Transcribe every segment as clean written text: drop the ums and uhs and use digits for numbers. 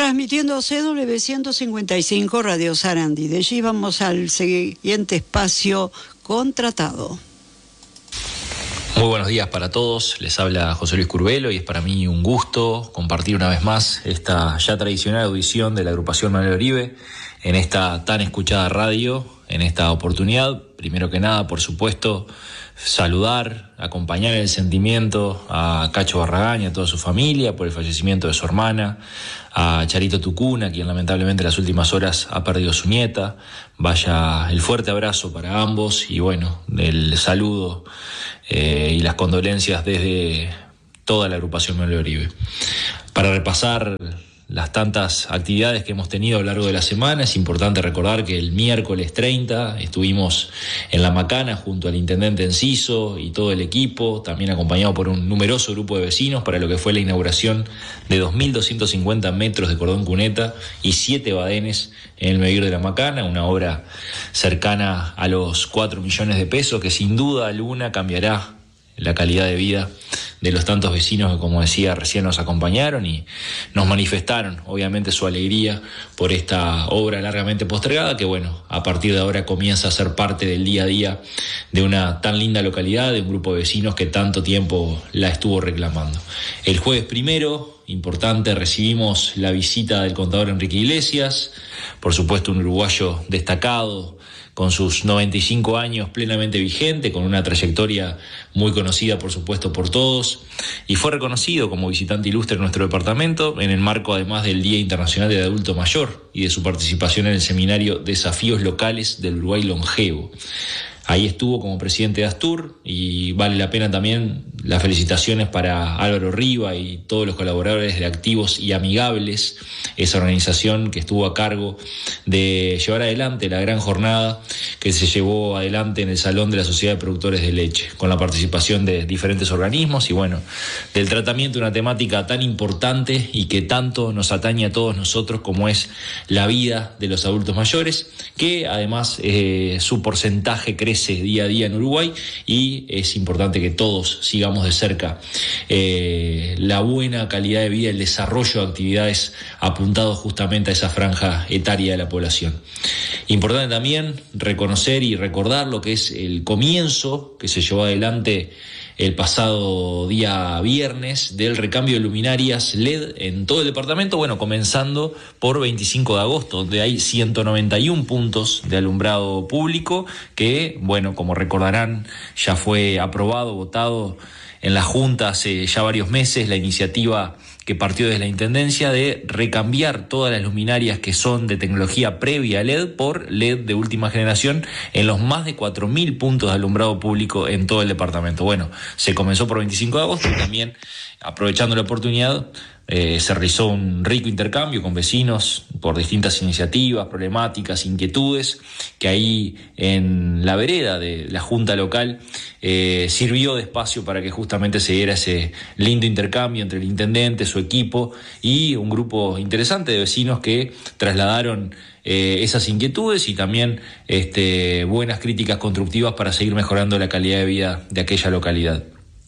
Transmitiendo CW 155 Radio Sarandí. De allí vamos al siguiente espacio contratado. Muy buenos días para todos, les habla José Luis Curbelo y es para mí un gusto compartir una vez más esta ya tradicional audición de la agrupación Manuel Oribe en esta tan escuchada radio, en esta oportunidad. Primero que nada, por supuesto, saludar, acompañar el sentimiento a Cacho Barragán y a toda su familia por el fallecimiento de su hermana, a Charito Tucuna, quien lamentablemente en las últimas horas ha perdido su nieta. Vaya el fuerte abrazo para ambos y bueno, el saludo y las condolencias desde toda la agrupación Manuel Oribe. Para repasar las tantas actividades que hemos tenido a lo largo de la semana, es importante recordar que el miércoles 30 estuvimos en La Macana junto al intendente Enciso y todo el equipo, también acompañado por un numeroso grupo de vecinos para lo que fue la inauguración de 2.250 metros de cordón cuneta y 7 badenes en el Medir de La Macana, una obra cercana a los 4 millones de pesos que sin duda alguna cambiará la calidad de vida de los tantos vecinos que, como decía, recién nos acompañaron y nos manifestaron obviamente su alegría por esta obra largamente postergada que bueno, a partir de ahora comienza a ser parte del día a día de una tan linda localidad, de un grupo de vecinos que tanto tiempo la estuvo reclamando. El jueves primero, importante, recibimos la visita del contador Enrique Iglesias, por supuesto un uruguayo destacado, con sus 95 años plenamente vigente, con una trayectoria muy conocida por supuesto por todos, y fue reconocido como visitante ilustre en nuestro departamento en el marco además del Día Internacional del Adulto Mayor y de su participación en el seminario Desafíos Locales del Uruguay Longevo. Ahí estuvo como presidente de Astur y vale la pena también las felicitaciones para Álvaro Riva y todos los colaboradores de Activos y Amigables, esa organización que estuvo a cargo de llevar adelante la gran jornada que se llevó adelante en el Salón de la Sociedad de Productores de Leche, con la participación de diferentes organismos y bueno, del tratamiento de una temática tan importante y que tanto nos atañe a todos nosotros como es la vida de los adultos mayores, que además su porcentaje crece día a día en Uruguay y es importante que todos sigamos de cerca la buena calidad de vida, el desarrollo de actividades apuntados justamente a esa franja etaria de la población. Importante también reconocer y recordar lo que es el comienzo que se llevó adelante el pasado día viernes del recambio de luminarias LED en todo el departamento, bueno, comenzando por 25 de agosto, donde hay 191 puntos de alumbrado público que, bueno, como recordarán, ya fue aprobado, votado en la Junta hace ya varios meses la iniciativa que partió desde la Intendencia de recambiar todas las luminarias que son de tecnología previa a LED por LED de última generación en los más de 4.000 puntos de alumbrado público en todo el departamento. Bueno, se comenzó por 25 de agosto y también, aprovechando la oportunidad, se realizó un rico intercambio con vecinos por distintas iniciativas, problemáticas, inquietudes, que ahí en la vereda de la Junta Local sirvió de espacio para que justamente se diera ese lindo intercambio entre el intendente, su equipo y un grupo interesante de vecinos que trasladaron esas inquietudes y también buenas críticas constructivas para seguir mejorando la calidad de vida de aquella localidad.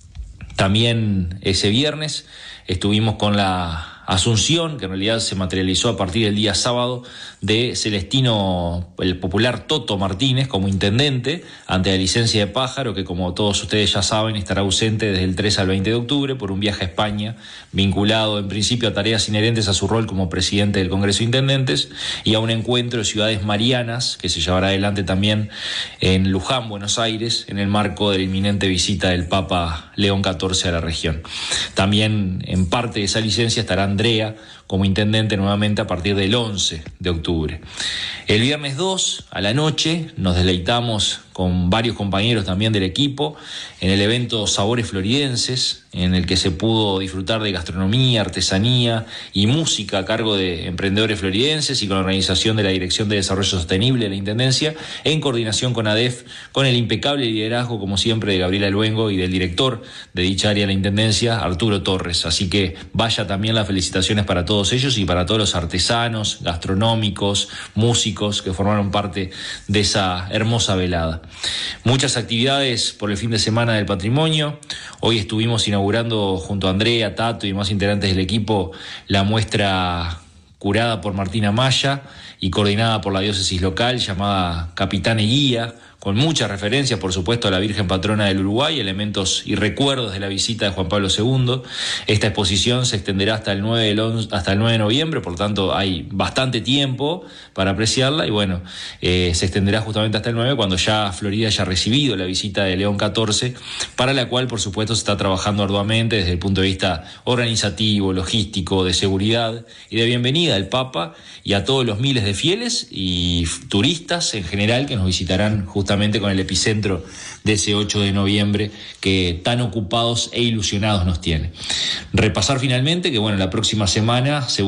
También ese viernes estuvimos con la asunción, que en realidad se materializó a partir del día sábado, de Celestino, el popular Toto Martínez, como intendente, ante la licencia de pájaro, que como todos ustedes ya saben, estará ausente desde el 3 al 20 de octubre por un viaje a España, vinculado en principio a tareas inherentes a su rol como presidente del Congreso de Intendentes, y a un encuentro de ciudades marianas, que se llevará adelante también en Luján, Buenos Aires, en el marco de la inminente visita del Papa León XIV a la región. También en parte de esa licencia estará Andrea como intendente nuevamente a partir del 11 de octubre. El viernes 2 a la noche nos deleitamos con varios compañeros también del equipo en el evento Sabores Floridenses, en el que se pudo disfrutar de gastronomía, artesanía y música a cargo de emprendedores floridenses y con la organización de la Dirección de Desarrollo Sostenible de la Intendencia, en coordinación con ADEF, con el impecable liderazgo, como siempre, de Gabriela Luengo y del director de dicha área de la Intendencia, Arturo Torres. Así que vaya también las felicitaciones para todos ellos y para todos los artesanos, gastronómicos, músicos que formaron parte de esa hermosa velada. Muchas actividades por el fin de semana del patrimonio. Hoy estuvimos inaugurando junto a Andrea, Tato y demás integrantes del equipo la muestra curada por Martina Maya y coordinada por la diócesis local, llamada Capitán y Guía, con muchas referencias, por supuesto, a la Virgen Patrona del Uruguay, elementos y recuerdos de la visita de Juan Pablo II. Esta exposición se extenderá hasta el 9 de noviembre, por lo tanto hay bastante tiempo para apreciarla, y bueno, se extenderá justamente hasta el 9, cuando ya Florida haya recibido la visita de León XIV, para la cual, por supuesto, se está trabajando arduamente desde el punto de vista organizativo, logístico, de seguridad y de bienvenida del Papa y a todos los miles de fieles y turistas en general que nos visitarán justamente con el epicentro de ese 8 de noviembre que tan ocupados e ilusionados nos tiene. Repasar finalmente que, bueno, la próxima semana